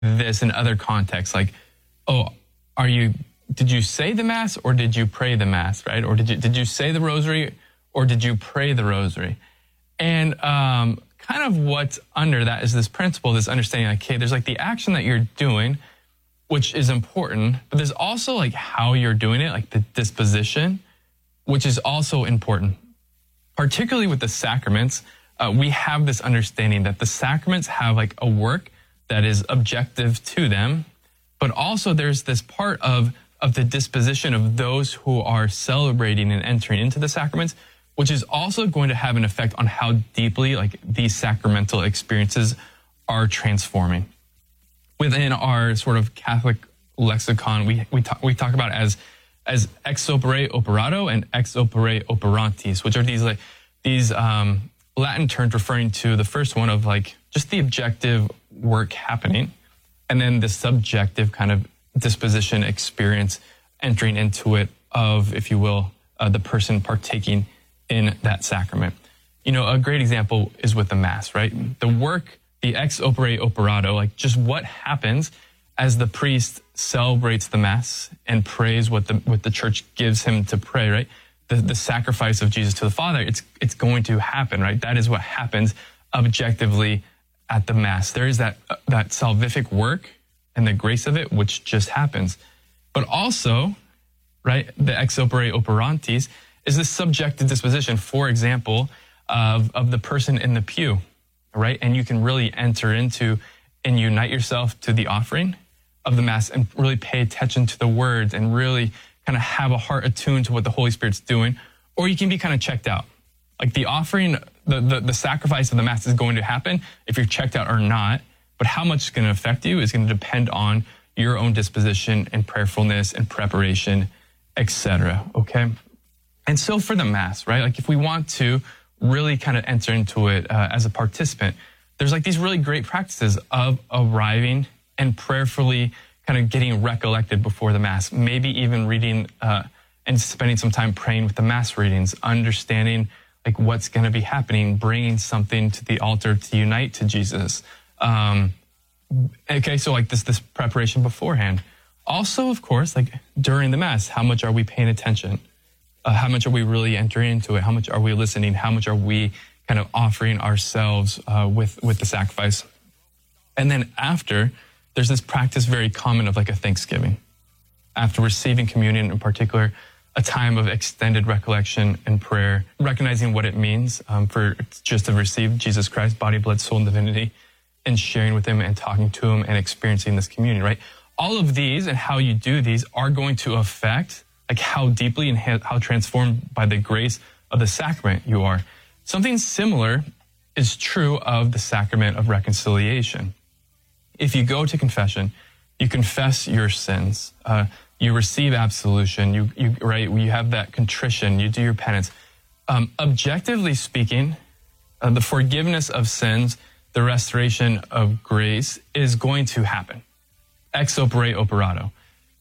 this in other contexts, like, oh, did you say the Mass or did you pray the Mass, right? Or did you say the Rosary or did you pray the Rosary? And kind of what's under that is this principle, this understanding, like, okay, there's like the action that you're doing, which is important, but there's also like how you're doing it, like the disposition, which is also important. Particularly with the sacraments, we have this understanding that the sacraments have like a work that is objective to them, but also there's this part of the disposition of those who are celebrating and entering into the sacraments, which is also going to have an effect on how deeply like these sacramental experiences are transforming. Within our sort of Catholic lexicon, we talk about it as ex opere operato and ex opere operantis, which are these Latin terms referring to the first one of like just the objective work happening, and then the subjective kind of disposition experience entering into it of, if you will, the person partaking in that sacrament. You know, a great example is with the Mass, right? The work, the ex opere operato, like just what happens as the priest celebrates the Mass and prays what the church gives him to pray, right? The sacrifice of Jesus to the Father, it's going to happen, right? That is what happens objectively at the Mass. There is that salvific work and the grace of it, which just happens. But also, right, the ex opere operantis is this subjective disposition, for example, of the person in the pew, right? And you can really enter into and unite yourself to the offering of the Mass and really pay attention to the words and really kind of have a heart attuned to what the Holy Spirit's doing. Or you can be kind of checked out. Like the offering, the sacrifice of the Mass is going to happen if you're checked out or not, but how much it's going to affect you is going to depend on your own disposition and prayerfulness and preparation, etc. Okay? And so for the Mass, right? Like if we want to really kind of enter into it as a participant, there's like these really great practices of arriving and prayerfully kind of getting recollected before the Mass, maybe even reading and spending some time praying with the Mass readings, understanding like what's going to be happening, bringing something to the altar to unite to Jesus. Okay, so like this preparation beforehand. Also, of course, like during the Mass, how much are we paying attention? How much are we really entering into it? How much are we listening? How much are we kind of offering ourselves with the sacrifice? And then after, there's this practice very common of like a thanksgiving. After receiving communion in particular, a time of extended recollection and prayer, recognizing what it means for just to receive Jesus Christ, body, blood, soul, and divinity, and sharing with him and talking to him and experiencing this communion, right? All of these and how you do these are going to affect like how deeply and how transformed by the grace of the sacrament you are. Something similar is true of the sacrament of reconciliation. If you go to confession, you confess your sins, you receive absolution, you have that contrition, you do your penance. Objectively speaking, the forgiveness of sins, the restoration of grace is going to happen. Ex opere operato.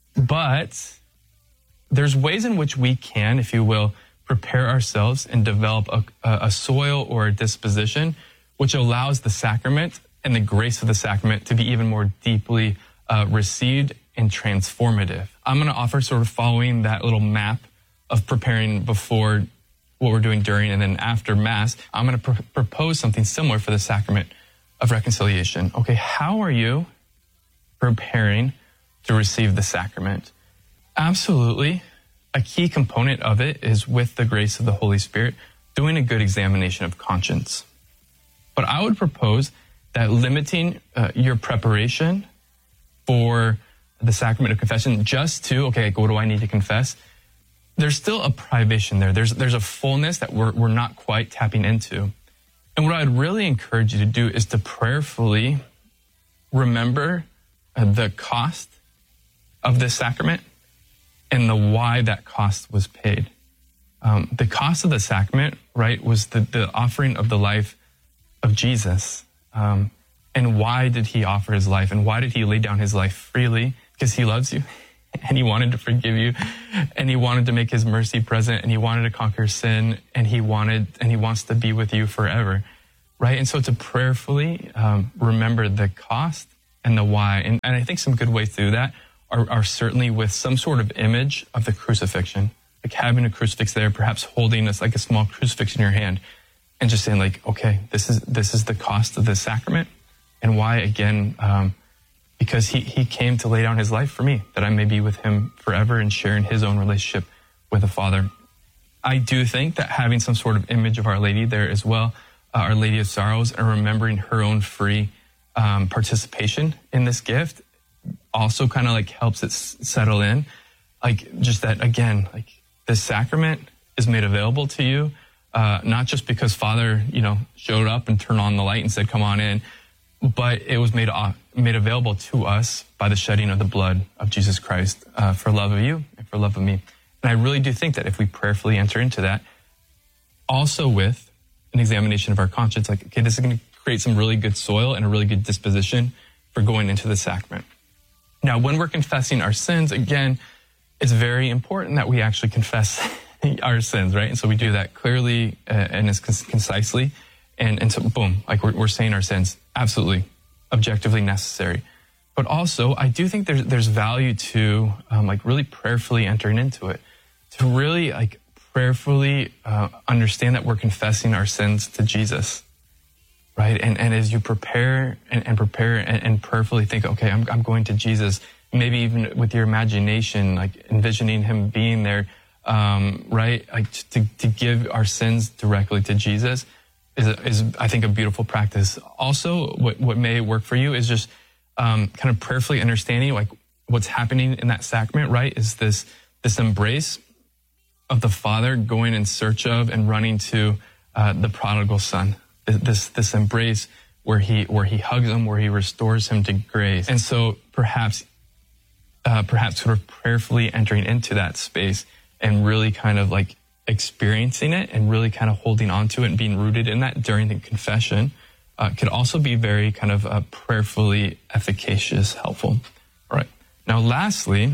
But there's ways in which we can, if you will, prepare ourselves and develop a soil or a disposition which allows the sacrament and the grace of the sacrament to be even more deeply received and transformative. I'm going to offer sort of following that little map of preparing before what we're doing during and then after Mass. I'm going to propose something similar for the sacrament of reconciliation. Okay, how are you preparing to receive the sacrament? Absolutely. A key component of it is with the grace of the Holy Spirit, doing a good examination of conscience. But I would propose that limiting your preparation for the sacrament of confession just to, okay, what do I need to confess? There's still a privation there. There's a fullness that we're not quite tapping into. And what I'd really encourage you to do is to prayerfully remember the cost of this sacrament and the why that cost was paid. The cost of the sacrament, right, was the offering of the life of Jesus. And why did he offer his life? And why did he lay down his life freely? Because he loves you and he wanted to forgive you and he wanted to make his mercy present and he wanted to conquer sin and he wants to be with you forever, right? And so to prayerfully remember the cost and the why. And I think some good ways to do that are certainly with some sort of image of the crucifixion, like having a crucifix there, perhaps holding this like a small crucifix in your hand and just saying like, okay, this is the cost of this sacrament. And why? Again, because he came to lay down his life for me, that I may be with him forever and sharing his own relationship with the Father. I do think that having some sort of image of Our Lady there as well, Our Lady of Sorrows, and remembering her own free participation in this gift also kind of like helps it settle in. Like just that, again, like this sacrament is made available to you, not just because Father, showed up and turned on the light and said, come on in, but it was made available to us by the shedding of the blood of Jesus Christ for love of you and for love of me. And I really do think that if we prayerfully enter into that, also with an examination of our conscience, like, okay, this is going to create some really good soil and a really good disposition for going into the sacrament. Now, when we're confessing our sins, again, it's very important that we actually confess our sins, right? And so we do that clearly and as concisely. And so, boom, like we're saying our sins, absolutely, objectively necessary. But also, I do think there's value to like really prayerfully entering into it, to really like prayerfully understand that we're confessing our sins to Jesus, right? And as you prepare and prepare and prayerfully think, okay, I'm going to Jesus, maybe even with your imagination, like envisioning him being there, right? Like to give our sins directly to Jesus is I think a beautiful practice. Also, what may work for you is just kind of prayerfully understanding like what's happening in that sacrament, right? Is this embrace of the Father going in search of and running to the prodigal son. This embrace where he hugs him, where he restores him to grace. And so perhaps sort of prayerfully entering into that space and really kind of like experiencing it and really kind of holding on to it and being rooted in that during the confession could also be very kind of prayerfully efficacious, helpful. All right. Now, lastly,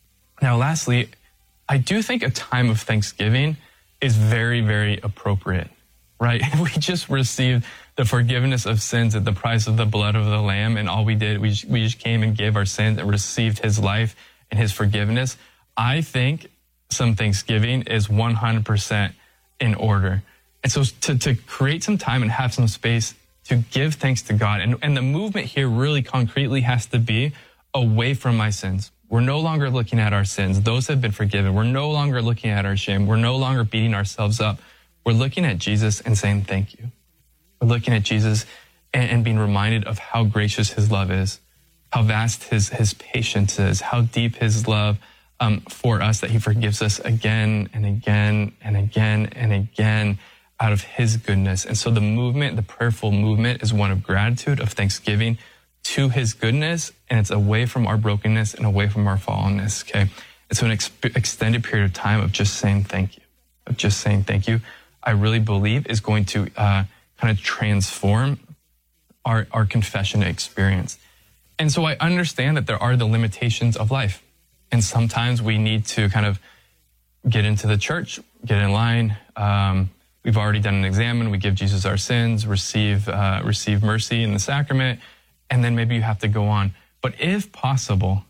I do think a time of thanksgiving is very, very appropriate, right? We just received the forgiveness of sins at the price of the blood of the Lamb, and all we did, we just came and gave our sins and received his life and his forgiveness. I think some thanksgiving is 100% in order. And so to create some time and have some space to give thanks to God, and the movement here really concretely has to be away from my sins. We're no longer looking at our sins. Those have been forgiven. We're no longer looking at our shame. We're no longer beating ourselves up. We're looking at Jesus and saying thank you. We're looking at Jesus and being reminded of how gracious his love is, how vast his patience is, how deep his love for us, that he forgives us again and again and again and again out of his goodness. And so the movement, the prayerful movement, is one of gratitude, of thanksgiving to his goodness, and it's away from our brokenness and away from our fallenness, okay? And so an extended period of time of just saying thank you, I really believe is going to kind of transform our confession experience. And so I understand that there are the limitations of life. And sometimes we need to kind of get into the church, get in line. We've already done an examen. We give Jesus our sins, receive mercy in the sacrament, and then maybe you have to go on. But if possible,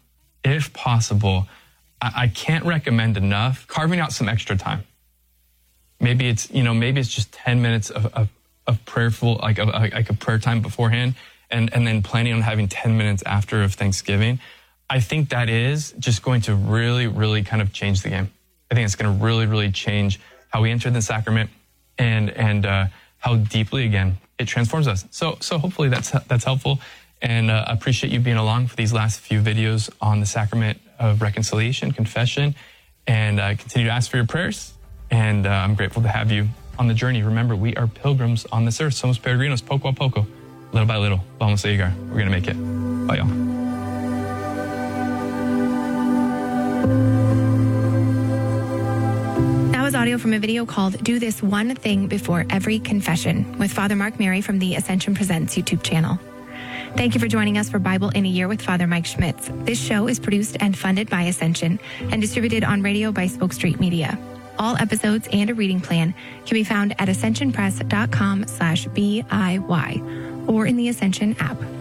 I can't recommend enough carving out some extra time. Maybe it's just 10 minutes of prayerful, like a prayer time beforehand, and then planning on having 10 minutes after of Thanksgiving. I think that is just going to really, really kind of change the game. I think it's going to really, really change how we enter the sacrament and how deeply, again, it transforms us. So hopefully that's helpful. And I appreciate you being along for these last few videos on the sacrament of reconciliation, confession, and continue to ask for your prayers. And I'm grateful to have you on the journey. Remember, we are pilgrims on this earth. Somos peregrinos, poco a poco, little by little. Vamos a llegar. We're going to make it. Bye, y'all. That was audio from a video called Do This One Thing Before Every Confession with Father Mark Mary from the Ascension Presents YouTube channel. Thank you for joining us for Bible in a Year with Father Mike Schmitz. This show is produced and funded by Ascension and distributed on radio by Spoke Street Media. All episodes and a reading plan can be found at ascensionpress.com/BIY or in the Ascension app.